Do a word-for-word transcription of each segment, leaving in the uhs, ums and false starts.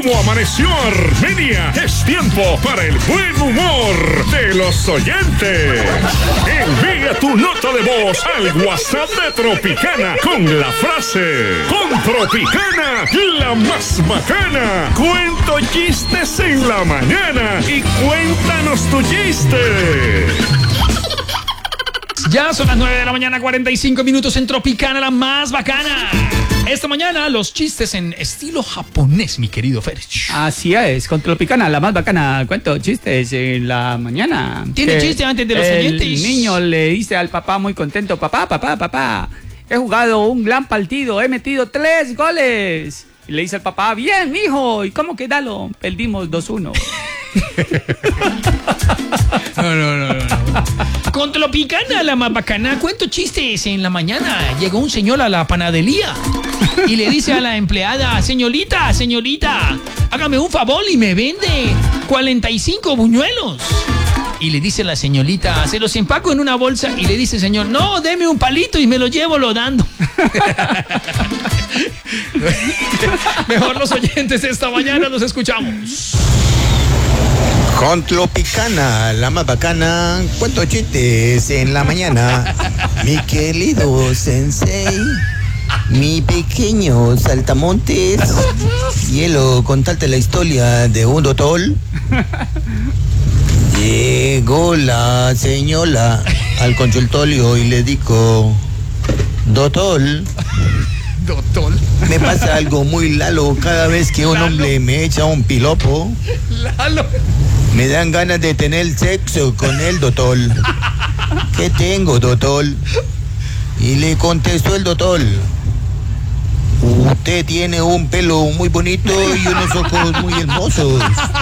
¿Cómo amaneció Armenia? Es tiempo para el buen humor de los oyentes. Envía tu nota de voz al WhatsApp de Tropicana con la frase: con Tropicana, la más bacana. Cuento chistes en la mañana y cuéntanos tu chiste. Ya son las nueve de la mañana, cuarenta y cinco minutos en Tropicana, la más bacana. Esta mañana los chistes en estilo japonés, mi querido Ferch. Así es, con Tropicana, la más bacana. Cuento chistes en la mañana. ¿Tiene chiste antes de los el oyentes? El niño le dice al papá muy contento: papá, papá, papá, he jugado un gran partido, he metido tres goles. Y le dice al papá: bien, hijo, ¿y cómo quedalo? Perdimos dos uno. No, no, no, no. Con Tropicana, la más bacana, cuento chistes en la mañana. Llegó un señor a la panadería y le dice a la empleada: señorita, señorita, hágame un favor y me vende cuarenta y cinco buñuelos. Y le dice la señorita: se los empaco en una bolsa. Y le dice el señor: no, deme un palito y me lo llevo lo dando. Mejor los oyentes esta mañana los escuchamos. Con Tropicana, la más bacana, cuento chistes en la mañana. Mi querido sensei, mi pequeño saltamontes, quiero contarte la historia de un doctor. Llegó la señora al consultorio y le dijo: doctor, Doctor. me pasa algo muy lalo cada vez que un Lalo. hombre me echa un piropo. Lalo. Me dan ganas de tener sexo con él, doctor. ¿Qué tengo, doctor? Y le contestó el doctor: usted tiene un pelo muy bonito y unos ojos muy hermosos.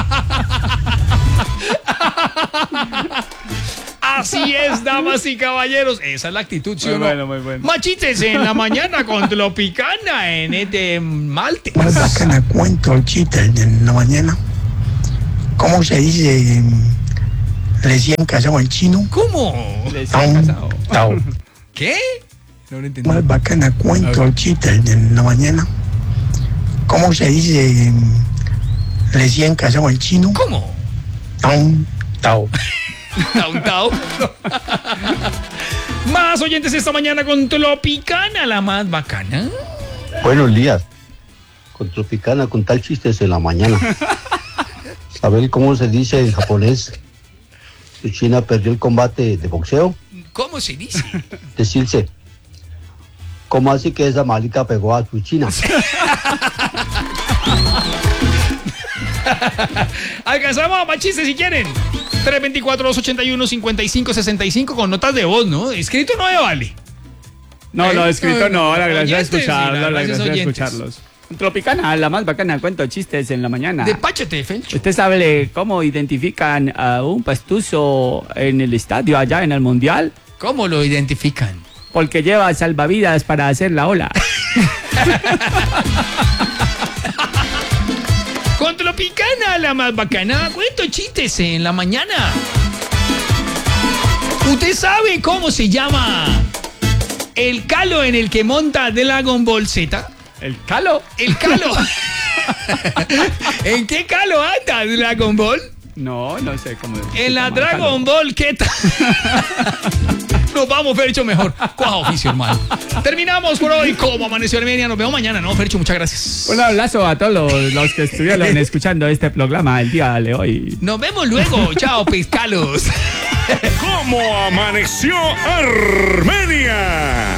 Así es, damas y caballeros. Esa es la actitud, ¿sí Muy o no? bueno, muy bueno. Machites en la mañana con Tropicana en este martes. Más bacana, cuento chistes en la mañana. ¿Cómo se dice recién casado en chino? ¿Cómo? Recién casado. Tao. ¿Qué? No lo entendí. Más bacana, cuento chistes en la mañana. ¿Cómo se dice recién casado en chino? ¿Cómo? Tao. Tao. Tau, tau. Más oyentes esta mañana con Tropicana, la más bacana. Buenos días. Con Tropicana, con tal chistes en la mañana. ¿Saber cómo se dice en japonés? Si China perdió el combate de boxeo. ¿Cómo se dice? Decirse: ¿cómo así que esa marica pegó a su China? Alcanzamos a más chistes si quieren. tres dos cuatro, dos ocho uno, cinco cinco seis cinco con notas de voz, ¿no? Escrito no me vale. No, no, ¿Eh? escrito no, la gracia de Oyentes, sí, escucharlos, la la gracia es gracia de oyentes. escucharlos. Con Tropicana, la más bacana, cuento chistes en la mañana. Despáchate, Felcho. ¿Usted sabe cómo identifican a un pastuso en el estadio allá en el Mundial? ¿Cómo lo identifican? Porque lleva salvavidas para hacer la ola. Con Tropicana, la más bacana, cuento chistes en la mañana. ¿Usted sabe cómo se llama el calo en el que monta Dragon Ball Z? ¿El calo? El calo. ¿En qué calo anda Dragon Ball? No, no sé cómo. En la Dragon Ball, ¿qué tal? Nos vamos, Fercho, mejor. Coja oficio, hermano. Terminamos por hoy. Como amaneció Armenia, nos vemos mañana, ¿no, Fercho? Muchas gracias. Un abrazo a todos los, los que estuvieron escuchando este programa el día de hoy. Nos vemos luego. Chao, pescalos. ¿Cómo amaneció Armenia?